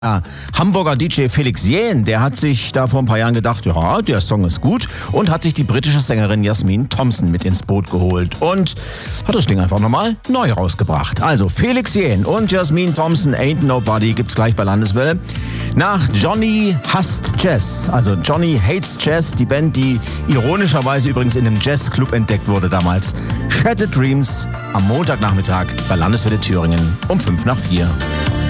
Hamburger DJ Felix Jähn, der hat sich da vor ein paar Jahren gedacht, ja, der Song ist gut und hat sich die britische Sängerin Jasmine Thompson mit ins Boot geholt und hat das Ding einfach nochmal neu rausgebracht. Also Felix Jähn und Jasmine Thompson, Ain't Nobody, gibt's gleich bei Landeswelle. Nach Johnny Hasst Jazz, also Johnny Hates Jazz, die Band, die ironischerweise übrigens in einem Jazzclub entdeckt wurde damals. Shattered Dreams am Montagnachmittag bei Landeswelle Thüringen um 3:55.